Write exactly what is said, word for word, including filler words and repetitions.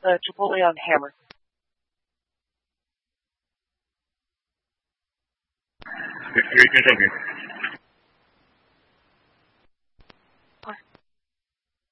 the Chipotle on hammer. Great, great, thank you.